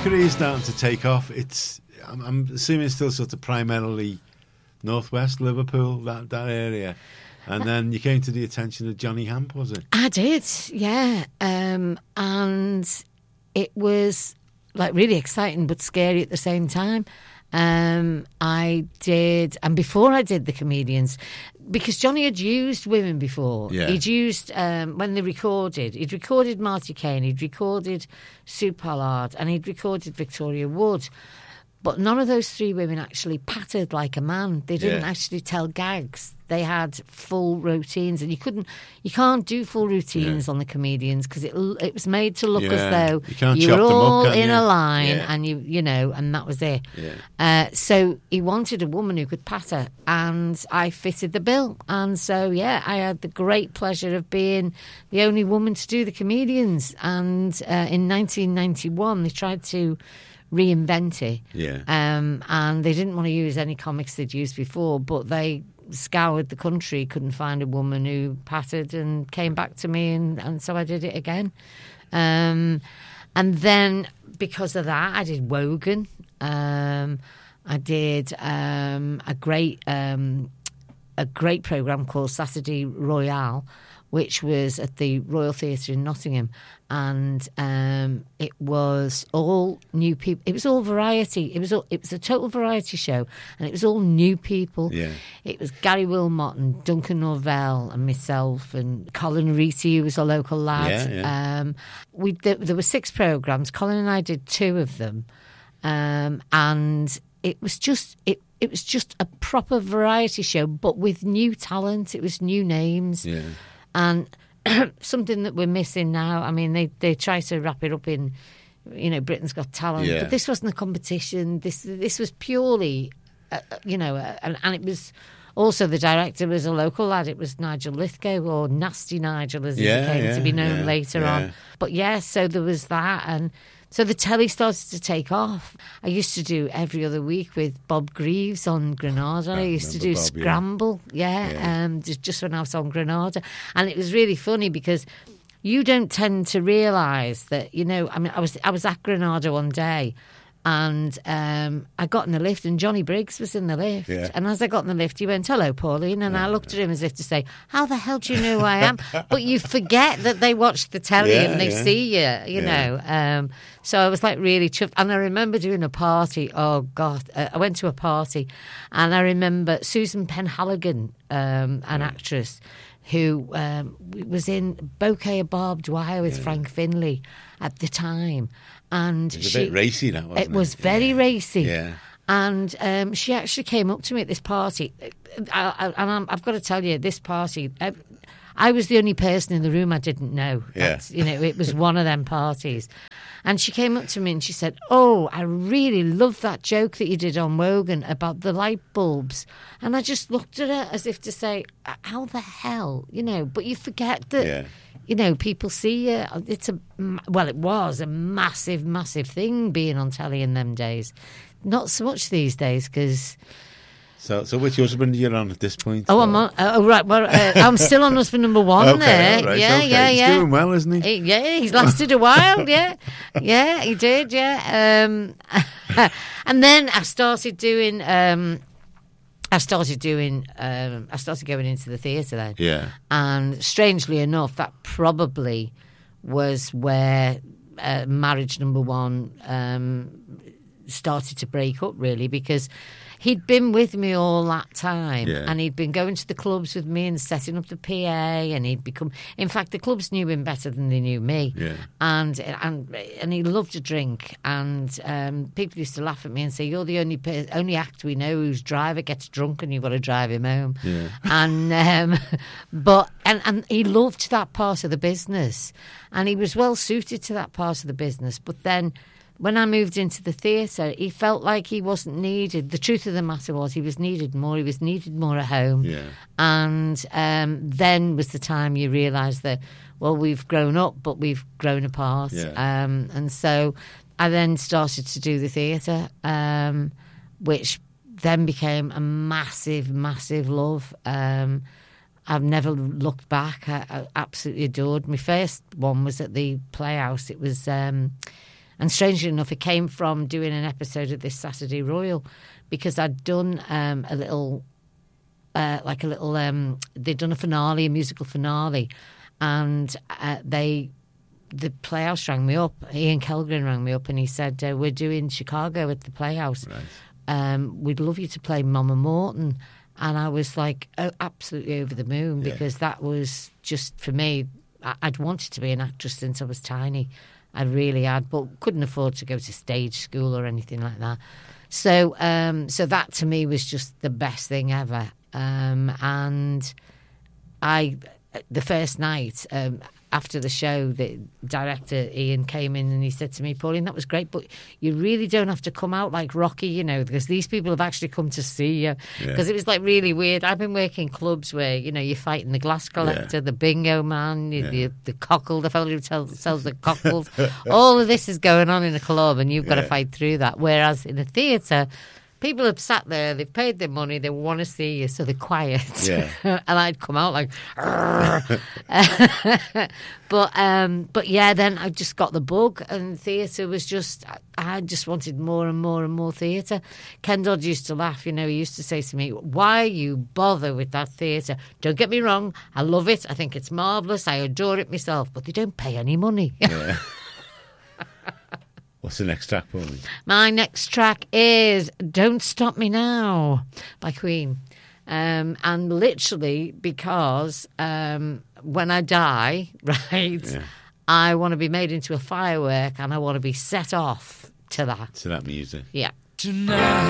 career's starting to take off. I'm assuming it's still sort of primarily northwest Liverpool, that area. And then you came to the attention of Johnny Hamp, was it? I did, yeah. And it was like really exciting but scary at the same time. I did, and before I did the comedians, because Johnny had used women before. Yeah. He'd used, when they recorded, he'd recorded Marty Kane, he'd recorded Sue Pollard, and he'd recorded Victoria Wood. But none of those three women actually pattered like a man. They didn't actually tell gags. They had full routines, and you can't do full routines on the comedians because it was made to look as though you were all in a line and you know, and that was it. Yeah. So he wanted a woman who could patter, and I fitted the bill. And so I had the great pleasure of being the only woman to do the comedians. And in 1991, they tried to reinvent it. Yeah. And they didn't want to use any comics they'd used before, but they scoured the country, couldn't find a woman who pattered, and came back to me, and so I did it again. And then because of that, I did Wogan. I did a great programme called Saturday Royale, which was at the Royal Theatre in Nottingham. And it was all new people. It was all variety. It was a total variety show, and it was all new people. Yeah. It was Gary Wilmot and Duncan Norvell and myself and Colin Reety, who was a local lad. Yeah. There were 6 programmes. Colin and I did 2 of them, and it was just a proper variety show, but with new talent. It was new names. Yeah. And something that we're missing now, I mean, they try to wrap it up in, Britain's Got Talent, but this wasn't a competition. This was purely, and it was also, the director was a local lad. It was Nigel Lithgow, or Nasty Nigel, as he came to be known later on. But so there was that, and so the telly started to take off. I used to do Every Other Week with Bob Greaves on Granada. I used to do Bob, Scramble, just when I was on Granada. And it was really funny because you don't tend to realise that, I was at Granada one day, and I got in the lift, and Johnny Briggs was in the lift. Yeah. And as I got in the lift, he went, "Hello, Pauline." And I looked at him as if to say, "How the hell do you know who I am?" But you forget that they watch the telly and they see you, you know. So I was like really chuffed. And I remember doing a party. Oh, God. I went to a party, and I remember Susan Penhaligon, an actress, who was in Bouquet of Barbed Wire with Frank Finlay at the time. And it was a bit racy, that wasn't it? It was very racy. Yeah. And she actually came up to me at this party. I've got to tell you, this party, I was the only person in the room I didn't know. Yeah. It was one of them parties. And she came up to me and she said, "Oh, I really love that joke that you did on Wogan about the light bulbs." And I just looked at her as if to say, "How the hell?" But you forget that... people see you. It was a massive, massive thing being on telly in them days. Not so much these days, because... So which husband are you on at this point? Oh, I'm on... Oh, right. Well, I'm still on husband number 1 there. All right, yeah. He's doing well, isn't he? He's lasted a while, yeah. Yeah, he did, yeah. And then I started doing... I started going into the theatre then. Yeah. And strangely enough, that probably was where Marriage Number 1 started to break up, really, because he'd been with me all that time, and he'd been going to the clubs with me and setting up the PA, and he'd become... In fact, the clubs knew him better than they knew me. Yeah. And he loved to drink, and people used to laugh at me and say, "You're the only act we know whose driver gets drunk and you've got to drive him home." Yeah. And and he loved that part of the business, and he was well suited to that part of the business. But then, when I moved into the theatre, he felt like he wasn't needed. The truth of the matter was he was needed more. He was needed more at home. Yeah. And then was the time you realise that, well, we've grown up, but we've grown apart. Yeah. And so I then started to do the theatre, which then became a massive, massive love. I've never looked back. I absolutely adored. My first one was at the Playhouse. It was... And strangely enough, it came from doing an episode of this Saturday Royal, because I'd done a little, they'd done a finale, a musical finale, and the Playhouse rang me up. Ian Kellgren rang me up, and he said, we're doing Chicago at the Playhouse. Right. We'd love you to play Mama Morton. And I was like, absolutely over the moon, because that was just, for me, I'd wanted to be an actress since I was tiny. I really had, but couldn't afford to go to stage school or anything like that. So that to me was just the best thing ever. And the first night after the show, the director Ian came in and he said to me, Pauline, that was great, but you really don't have to come out like Rocky, you know, because these people have actually come to see you. Because it was like really weird. I've been working clubs where, you know, you're fighting the glass collector, the bingo man, the cockle, the fellow who sells the cockles. All of this is going on in a club, and you've got to fight through that. Whereas in a theatre, people have sat there, they've paid their money, they want to see you, so they're quiet. Yeah. And I'd come out like, but yeah, then I just got the bug, and theatre was just, I just wanted more and more and more theatre. Ken Dodd used to laugh, you know, he used to say to me, why you bother with that theatre? Don't get me wrong, I love it, I think it's marvellous, I adore it myself, but they don't pay any money. Yeah. What's the next track, Pauline? My next track is Don't Stop Me Now by Queen. And literally because when I die, right, I want to be made into a firework and I want to be set off to that. To that music. Yeah. Tonight